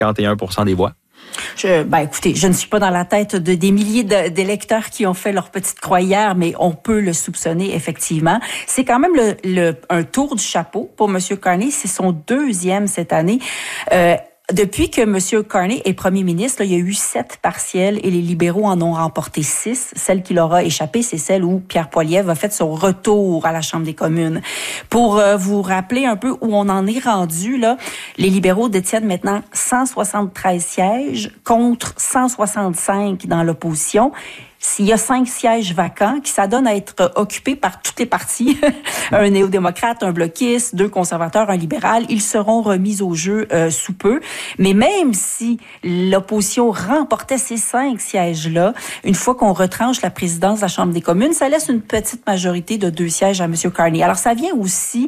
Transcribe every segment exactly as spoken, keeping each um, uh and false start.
cinquante et un pour cent des voix. Je, ben écoutez, je ne suis pas dans la tête de des milliers de, d'électeurs qui ont fait leur petite croix hier, mais on peut le soupçonner effectivement. C'est quand même le, le un tour du chapeau pour M. Carney. C'est son deuxième cette année. Euh, Depuis que M. Carney est premier ministre, là, il y a eu sept partiels et les libéraux en ont remporté six. Celle qui leur a échappé, c'est celle où Pierre Poilievre a fait son retour à la Chambre des communes. Pour euh, vous rappeler un peu où on en est rendu, là, les libéraux détiennent maintenant cent soixante-treize sièges contre cent soixante-cinq dans l'opposition. S'il y a cinq sièges vacants qui s'adonnent à être occupés par toutes les partis, un néo-démocrate, un bloquiste, deux conservateurs, un libéral, ils seront remis au jeu euh, sous peu. Mais même si l'opposition remportait ces cinq sièges-là, une fois qu'on retranche la présidence de la Chambre des communes, ça laisse une petite majorité de deux sièges à M. Carney. Alors, ça vient aussi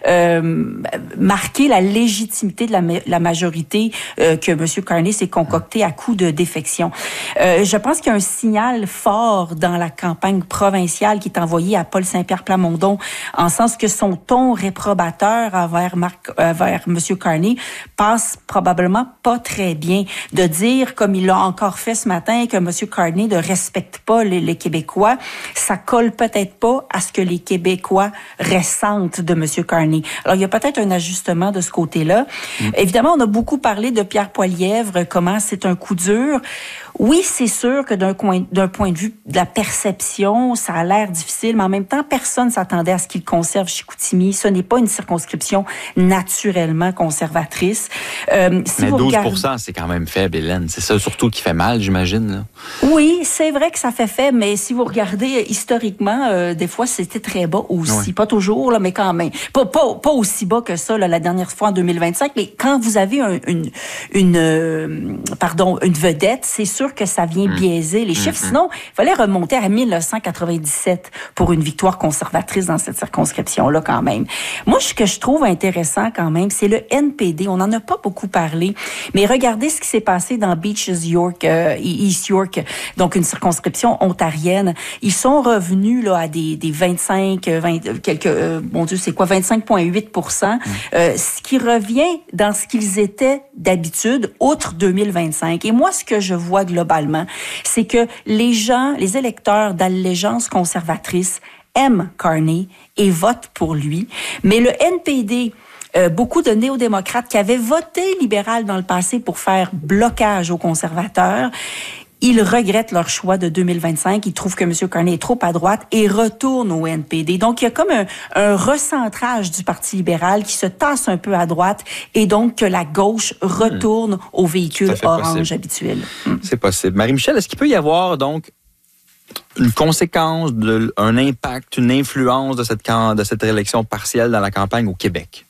euh, marquer la légitimité de la, la majorité euh, que M. Carney s'est concocté à coup de défection. Euh, je pense qu'il y a un signal fort dans la campagne provinciale qui est envoyée à Paul Saint-Pierre Plamondon, en sens que son ton réprobateur envers, Marc, euh, vers M. Carney passe probablement pas très bien. De dire, comme il l'a encore fait ce matin, que M. Carney ne respecte pas les, les Québécois, ça colle peut-être pas à ce que les Québécois ressentent de M. Carney. Alors, il y a peut-être un ajustement de ce côté-là. Mmh. Évidemment, on a beaucoup parlé de Pierre Poilievre, comment c'est un coup dur. Oui, c'est sûr que d'un point, d'un point de vue de la perception, ça a l'air difficile, mais en même temps, personne s'attendait à ce qu'il conserve Chicoutimi. Ce n'est pas une circonscription naturellement conservatrice. Euh, si mais vous douze regardez... pour cent, c'est quand même faible, Hélène. C'est ça surtout qui fait mal, j'imagine. Là. Oui, c'est vrai que ça fait faible, mais si vous regardez historiquement, euh, des fois, c'était très bas aussi. Oui. Pas toujours, là, mais quand même. Pas, pas, pas aussi bas que ça, là, la dernière fois en deux mille vingt-cinq, mais quand vous avez un, une, une, euh, pardon, une vedette, c'est sûr que ça vient mmh. biaiser les chiffres. Mmh. Sinon, il fallait remonter à mille neuf cent quatre-vingt-dix-sept pour une victoire conservatrice dans cette circonscription-là quand même. Moi, ce que je trouve intéressant quand même, c'est le N P D. On n'en a pas beaucoup parlé, mais regardez ce qui s'est passé dans Beaches York, euh, East York, donc une circonscription ontarienne. Ils sont revenus là à des, des vingt-cinq, vingt, quelques, euh, mon Dieu, c'est quoi, vingt-cinq virgule huit pour cent, mmh. euh, ce qui revient dans ce qu'ils étaient d'habitude, outre deux mille vingt-cinq. Et moi, ce que je vois globalement, c'est que les gens, les électeurs d'allégeance conservatrice aiment Carney et votent pour lui. Mais le N P D, euh, beaucoup de néo-démocrates qui avaient voté libéral dans le passé pour faire blocage aux conservateurs, ils regrettent leur choix de deux mille vingt-cinq. Ils trouvent que M. Carney est trop à droite et retournent au N P D. Donc, il y a comme un, un recentrage du Parti libéral qui se tasse un peu à droite et donc que la gauche retourne mmh. au véhicule orange possible. habituel. Mmh. C'est possible. Marie-Michel, est-ce qu'il peut y avoir donc une conséquence, de, un impact, une influence de cette, de cette élection partielle dans la campagne au Québec?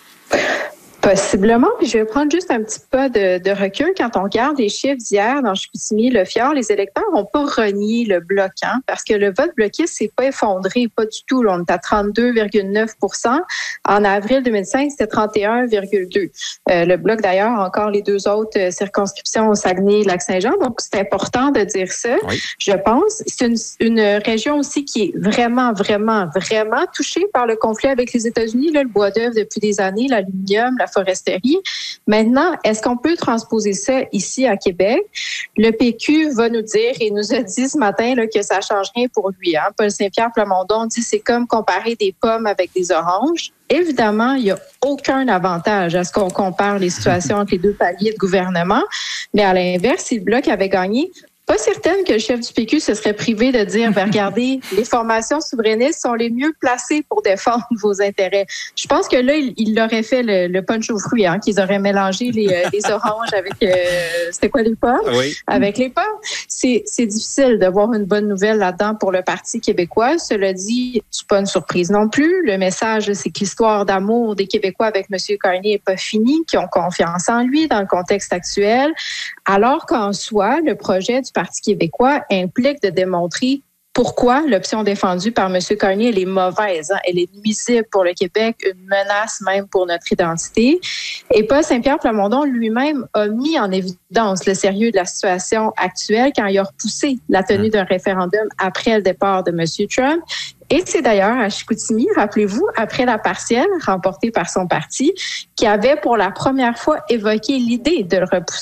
Possiblement, puis je vais prendre juste un petit peu de, de recul. Quand on regarde les chiffres d'hier dans Chicoutimi, le Fjord, les électeurs n'ont pas renié le bloc, hein, parce que le vote bloqué s'est pas effondré, pas du tout. Là, on est à trente-deux virgule neuf pour cent. En avril deux mille cinq, c'était trente et un virgule deux. Euh, le bloc, d'ailleurs, a encore les deux autres circonscriptions au Saguenay et Lac-Saint-Jean, donc c'est important de dire ça. Oui. Je pense, c'est une, une région aussi qui est vraiment, vraiment, vraiment touchée par le conflit avec les États-Unis, là, le bois d'œuvre depuis des années, l'aluminium, la foresterie. Maintenant, est-ce qu'on peut transposer ça ici à Québec? Le P Q va nous dire et nous a dit ce matin là, que ça ne change rien pour lui. Hein? Paul Saint-Pierre Plamondon dit que c'est comme comparer des pommes avec des oranges. Évidemment, il n'y a aucun avantage à ce qu'on compare les situations entre les deux paliers de gouvernement. Mais à l'inverse, si le Bloc avait gagné, pas certaine que le chef du P Q se serait privé de dire, ben, regardez, les formations souverainistes sont les mieux placées pour défendre vos intérêts. Je pense que là, il, il aurait fait le, le punch aux fruits, hein, qu'ils auraient mélangé les, euh, les oranges avec, euh, c'était quoi, les pommes? Oui. Avec les pommes. C'est, c'est difficile d'avoir une bonne nouvelle là-dedans pour le Parti québécois. Cela dit, c'est pas une surprise non plus. Le message, c'est que l'histoire d'amour des Québécois avec M. Carney n'est pas finie, qu'ils ont confiance en lui dans le contexte actuel. Alors qu'en soi, le projet du Parti québécois implique de démontrer pourquoi l'option défendue par M. Carney, elle est mauvaise. Hein? Elle est nuisible pour le Québec, une menace même pour notre identité. Et Paul Saint-Pierre Plamondon lui-même a mis en évidence le sérieux de la situation actuelle quand il a repoussé la tenue d'un référendum après le départ de M. Trump. Et c'est d'ailleurs à Chicoutimi, rappelez-vous, après la partielle remportée par son parti, qui avait pour la première fois évoqué l'idée de le repousser.